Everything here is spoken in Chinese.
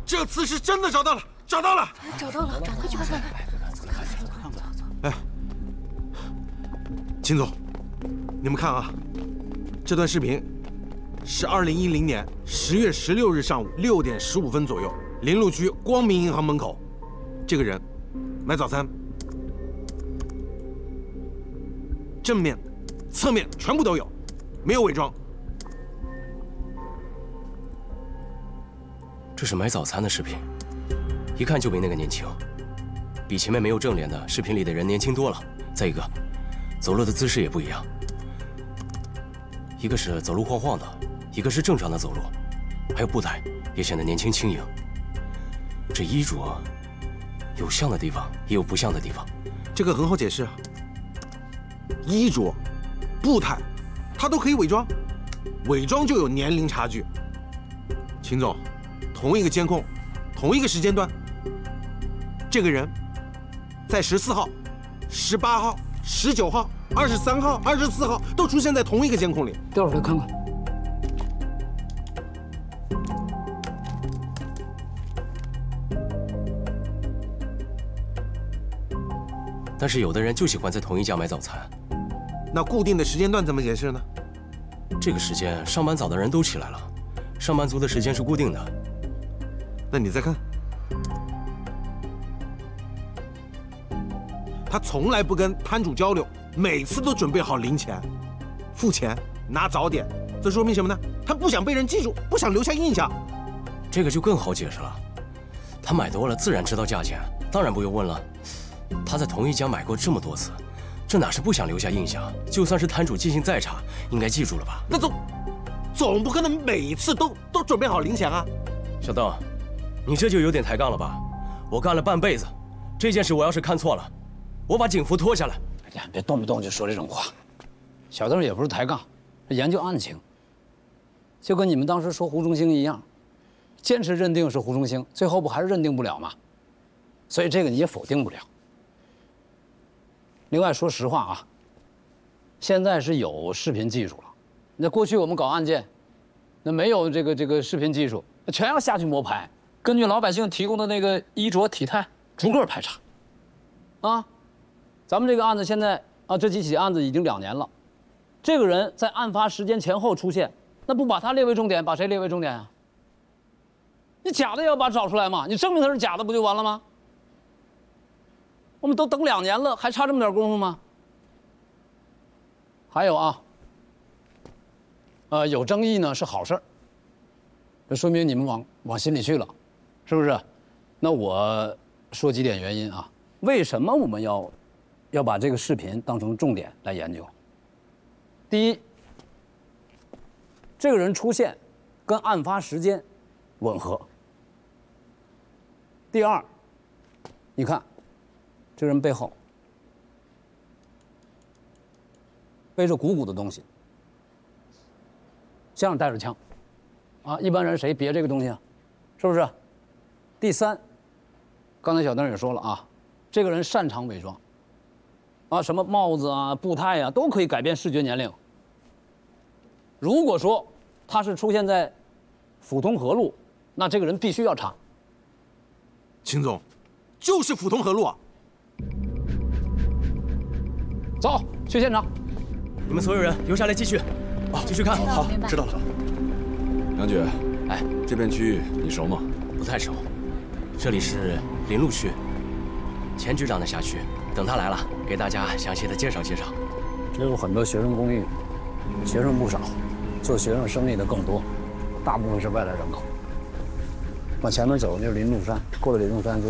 这次是真的找到了，找到了！ 找到了，快去看看。 哎，秦总，你们看啊，这段视频是2010年10月16日上午6点15分左右，临路区光明银行门口，这个人买早餐，正面、侧面全部都有，没有伪装。 这是买早餐的视频，一看就比那个年轻，比前面没有正脸的视频里的人年轻多了。再一个，走路的姿势也不一样，一个是走路晃晃的，一个是正常的走路，还有步态也显得年轻轻盈。这衣着有像的地方，也有不像的地方。 这个很好解释啊，衣着、步态，他都可以伪装，伪装就有年龄差距。秦总。同一个监控，同一个时间段，这个人在14号、18号、19号、23号、24号都出现在同一个监控里。 调出来看看。 但是有的人就喜欢在同一家买早餐。 那固定的时间段怎么解释呢？ 这个时间上班早的人都起来了，上班族的时间是固定的。 那你再看，他从来不跟摊主交流，每次都准备好零钱、付钱、拿早点，这说明什么呢？他不想被人记住，不想留下印象。 这个就更好解释了，他买多了自然知道价钱，当然不用问了。他在同一家买过这么多次，这哪是不想留下印象？就算是摊主记性再差，应该记住了吧？ 那总不可能每一次都准备好零钱啊！ 小邓。你这就有点抬杠了吧？我干了半辈子，这件事我要是看错了，我把警服脱下来。 哎呀，别动不动就说这种话。小邓也不是抬杠，是研究案情。就跟你们当时说胡忠兴一样，坚持认定是胡忠兴，最后不还是认定不了吗？所以这个你也否定不了。另外说实话啊，现在是有视频技术了。那过去我们搞案件，那没有这个视频技术，全要下去摸排。根据老百姓提供的那个衣着体态，逐个排查。啊，咱们这个案子现在啊，这几起案子已经2年了。这个人在案发时间前后出现，那不把他列为重点，把谁列为重点啊？你假的也要把他找出来嘛，你证明他是假的不就完了吗？我们都等2年了，还差这么点功夫吗？还有啊，有争议呢是好事儿，这说明你们往心里去了。是不是？那我说几点原因啊？为什么我们要把这个视频当成重点来研究？第一，这个人出现跟案发时间吻合。第二，你看，这人背后背着鼓鼓的东西，像是带着枪，啊，一般人谁别这个东西啊？是不是？第三，刚才小邓也说了啊，这个人擅长伪装，啊，什么帽子啊、步态啊，都可以改变视觉年龄。如果说他是出现在阜通河路，那这个人必须要查。 秦总，就是阜通河路啊！ 走，去现场。 你们所有人留下来继续，继续看。 好， 知道了。 杨局， 哎， 这片区域你熟吗？ 不太熟。这里是临路区，钱局长的辖区。等他来了，给大家详细的介绍介绍。 这有很多学生公寓，学生不少，做学生生意的更多，大部分是外来人口。往前面走就是林路山，过了林路山就